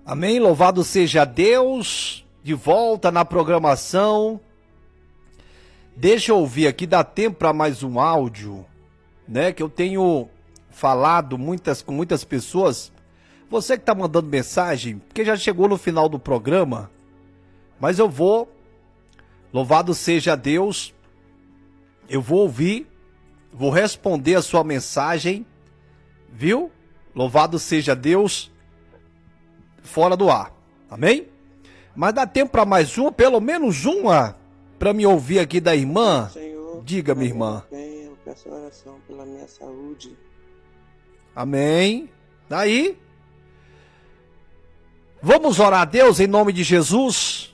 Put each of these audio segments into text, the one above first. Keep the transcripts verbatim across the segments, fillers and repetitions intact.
Amém, louvado seja Deus, de volta na programação. Deixa eu ouvir aqui, dá tempo para mais um áudio, né, que eu tenho falado muitas, com muitas pessoas. Você que está mandando mensagem, porque já chegou no final do programa, mas eu vou, louvado seja Deus, eu vou ouvir, vou responder a sua mensagem, viu? Louvado seja Deus, fora do ar, amém? Mas dá tempo para mais uma, pelo menos uma, para me ouvir aqui da irmã. Senhor, diga, minha irmã. Bem, eu peço oração pela minha saúde. Amém. Daí, vamos orar a Deus em nome de Jesus.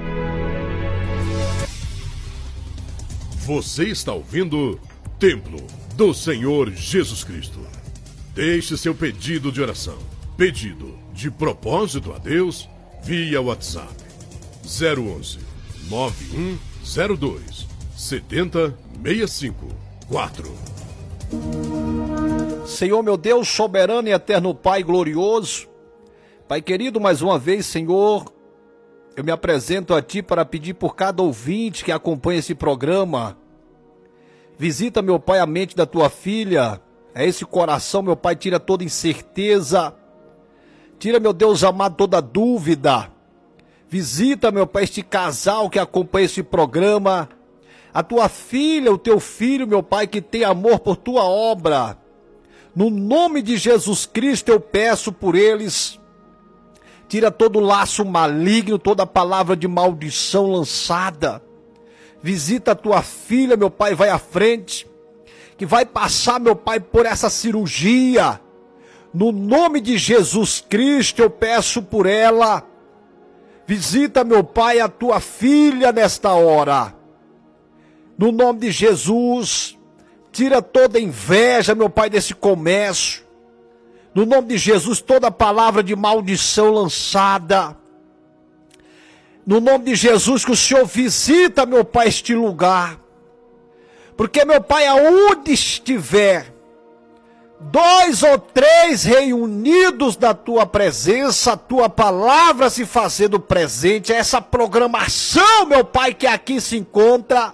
Você está ouvindo Templo do Senhor Jesus Cristo. Deixe seu pedido de oração, pedido de propósito a Deus, via WhatsApp zero onze, nove um zero dois, sete zero seis cinco quatro. Senhor meu Deus, soberano e eterno Pai glorioso, Pai querido, mais uma vez, Senhor, eu me apresento a Ti para pedir por cada ouvinte que acompanha esse programa. Visita, meu Pai, a mente da Tua filha, é esse coração, meu Pai, tira toda incerteza, tira, meu Deus amado, toda dúvida. Visita, meu Pai, este casal que acompanha esse programa, a Tua filha, o Teu filho, meu Pai, que tem amor por Tua obra. No nome de Jesus Cristo eu peço por eles. Tira todo laço maligno, toda palavra de maldição lançada. Visita a Tua filha, meu Pai, vai à frente, que vai passar, meu Pai, por essa cirurgia. No nome de Jesus Cristo eu peço por ela. Visita, meu Pai, a Tua filha nesta hora. No nome de Jesus, tira toda inveja, meu Pai, desse comércio. No nome de Jesus, toda palavra de maldição lançada. No nome de Jesus, que o Senhor visita, meu Pai, este lugar. Porque, meu Pai, aonde estiver dois ou três reunidos na Tua presença, a Tua palavra se fazendo presente, essa programação, meu Pai, que aqui se encontra.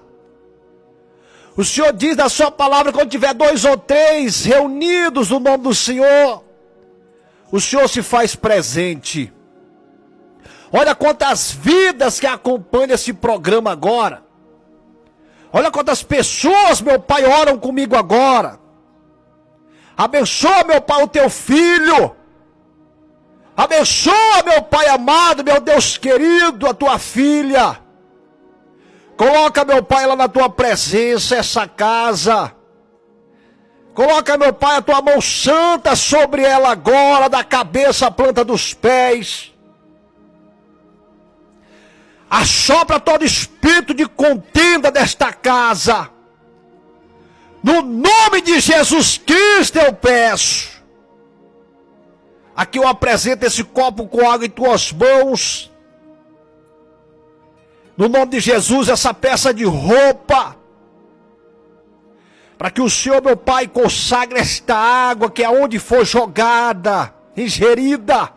O Senhor diz na Sua palavra, quando tiver dois ou três reunidos no nome do Senhor, o Senhor se faz presente. Olha quantas vidas que acompanham esse programa agora. Olha quantas pessoas, meu Pai, oram comigo agora. Abençoa, meu Pai, o Teu filho. Abençoa, meu Pai amado, meu Deus querido, a Tua filha. Coloca, meu Pai, lá na Tua presença, essa casa. Coloca, meu Pai, a Tua mão santa sobre ela agora, da cabeça à planta dos pés. Assopra todo espírito de contenda desta casa. No nome de Jesus Cristo eu peço. Aqui eu apresento esse copo com água em Tuas mãos. No nome de Jesus, essa peça de roupa. Para que o Senhor, meu Pai, consagre esta água que aonde for jogada, ingerida.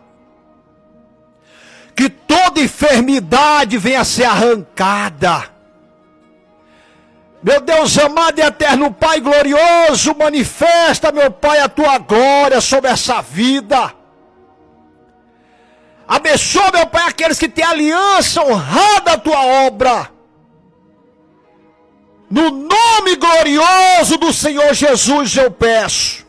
Que toda enfermidade venha a ser arrancada. Meu Deus amado e eterno Pai glorioso, manifesta, meu Pai, a Tua glória sobre essa vida. Abençoa, meu Pai, aqueles que têm aliança honrada a Tua obra. No nome glorioso do Senhor Jesus eu peço.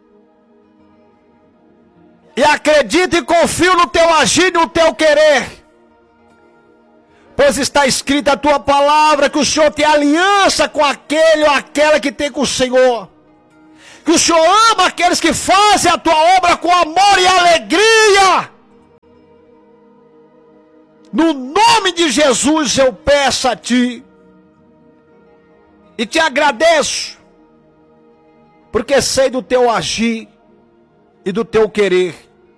E acredito e confio no Teu agir e no Teu querer. Pois está escrita a Tua palavra que o Senhor tem aliança com aquele ou aquela que tem com o Senhor. Que o Senhor ama aqueles que fazem a Tua obra com amor e alegria. No nome de Jesus eu peço a Ti. E Te agradeço. Porque sei do Teu agir e do Teu querer.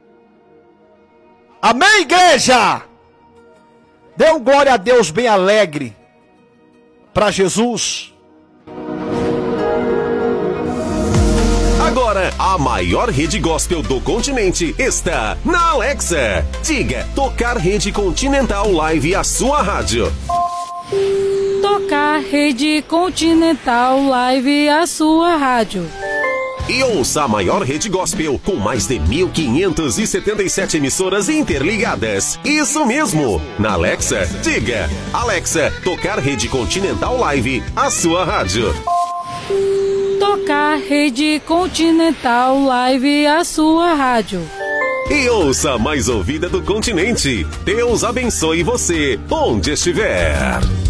Amém, igreja? Dê um glória a Deus bem alegre para Jesus. Agora Agora, a maior rede gospel do continente está na Alexa. Diga, tocar Rede Continental Live, a sua rádio. Tocar Rede Continental Live, a sua rádio. E ouça a maior rede gospel com mais de mil quinhentas e setenta e sete emissoras interligadas. Isso mesmo! Na Alexa, diga, Alexa, tocar Rede Continental Live, a sua rádio. Tocar Rede Continental Live, a sua rádio. E ouça a mais ouvida do continente. Deus abençoe você, onde estiver.